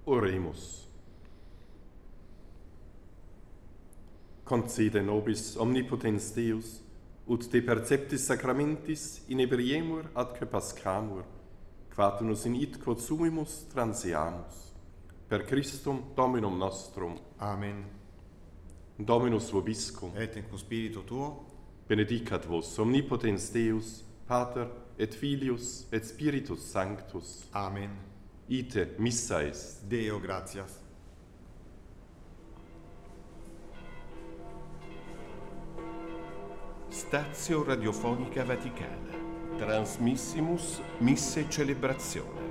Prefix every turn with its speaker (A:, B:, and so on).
A: Oremus. Concede nobis omnipotens Deus, ut de perceptis sacramentis inebriemur atque pascamur, quatunus in id quod sumimus transeamus. Per Christum Dominum nostrum.
B: Amen.
A: Dominus vobiscum.
B: Et in cum spiritu tuo.
A: Benedicat vos omnipotens Deus, Pater et Filius et Spiritus Sanctus.
B: Amen.
A: Ite missa est.
B: Deo gratias.
C: Stazio Radiofonica Vaticana. Transmissimus Misse Celebrazione.